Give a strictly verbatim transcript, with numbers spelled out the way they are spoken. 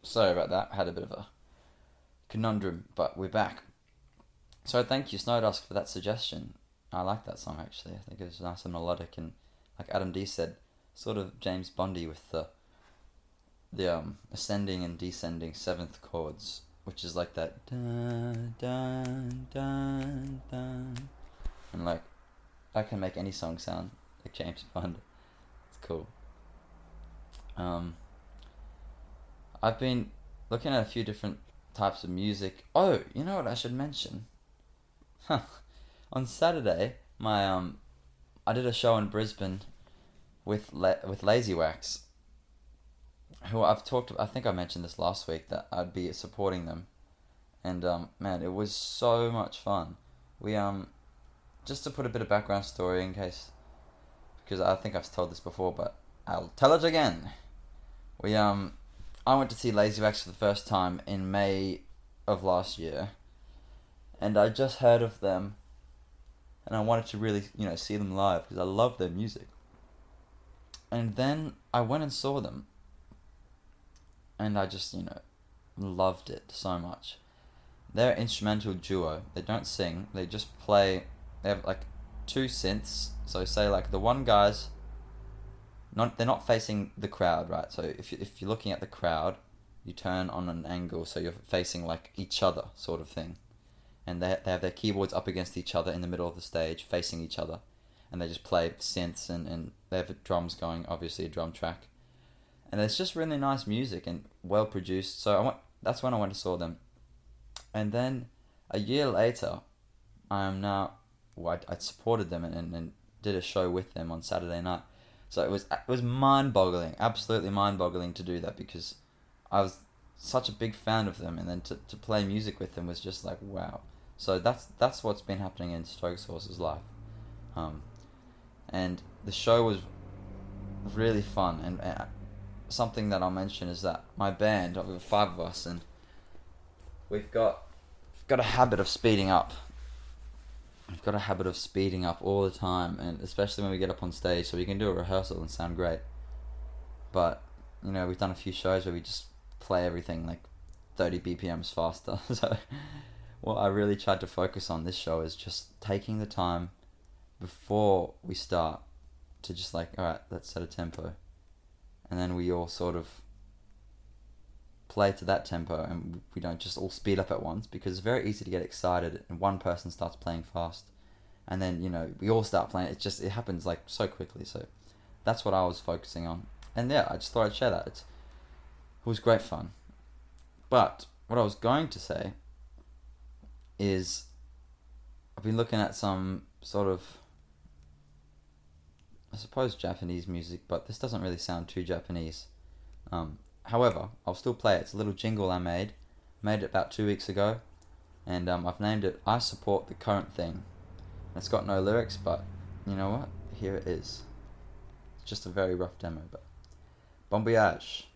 Sorry about that. Had a bit of a conundrum, but we're back. So thank you, Snowdusk, for that suggestion. I like that song actually. I think it was nice and melodic, and like Adam D said, sort of James Bondy with the the um ascending and descending seventh chords, which is like that dun dun dun dun, and like I can make any song sound like James Bond. It's cool. Um, I've been looking at a few different types of music. Oh, you know what I should mention? On Saturday, my um, I did a show in Brisbane with La- with Lazy Wax, who I've talked. I think I mentioned this last week that I'd be supporting them, and um, man, it was so much fun. We um, just to put a bit of background story in case, because I think I've told this before, but I'll tell it again. We um, I went to see Lazy Wax for the first time in May of last year, and I just heard of them, and I wanted to really, you know, see them live because I love their music. And then I went and saw them, and I just, you know, loved it so much. They're an instrumental duo. They don't sing. They just play. They have like two synths. So say like the one guy's not. They're not facing the crowd, right? So if you, if you're looking at the crowd, you turn on an angle so you're facing like each other, sort of thing. And they they have their keyboards up against each other in the middle of the stage, facing each other, and they just play synths and, and they have drums going, obviously a drum track, and it's just really nice music and well produced. So I went. That's when I went to saw them, and then a year later, I am now. Well, I, I supported them and, and, and did a show with them on Saturday night. So it was it was mind boggling, absolutely mind boggling to do that because I was such a big fan of them, and then to, to play music with them was just like wow. So that's that's what's been happening in Stokes Horse's life, um, and the show was really fun. And, and something that I'll mention is that my band, we have five of us, and we've got we've got a habit of speeding up. We've got a habit of speeding up all the time, and especially when we get up on stage, so we can do a rehearsal and sound great. But you know, we've done a few shows where we just play everything like thirty B P Ms faster. So what I really tried to focus on this show is just taking the time before we start to just like, alright, let's set a tempo. And then we all sort of play to that tempo, and we don't just all speed up at once because it's very easy to get excited and one person starts playing fast. And then, you know, we all start playing. It just, it happens like so quickly. So that's what I was focusing on. And yeah, I just thought I'd share that. It's, it was great fun. But what I was going to say is I've been looking at some sort of, I suppose, Japanese music, but this doesn't really sound too Japanese. Um, however, I'll still play it. It's a little jingle I made. Made it about two weeks ago. And um, I've named it I Support the Current Thing. It's got no lyrics, but you know what? Here it is. It's just a very rough demo, but bon voyage.